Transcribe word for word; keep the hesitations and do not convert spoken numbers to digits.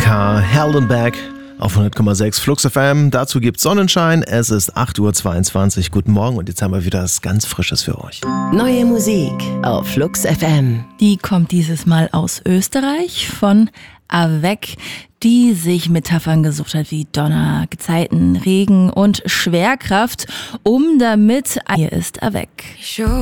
K. Heldenberg auf hundert Komma sechs Flux F M. Dazu gibt's Sonnenschein. Es ist acht Uhr zweiundzwanzig. Guten Morgen und jetzt haben wir wieder was ganz Frisches für euch. Neue Musik auf Flux F M. Die kommt dieses Mal aus Österreich von Avec, die sich Metaphern gesucht hat wie Donner, Gezeiten, Regen und Schwerkraft, um damit... Hier ist Avec.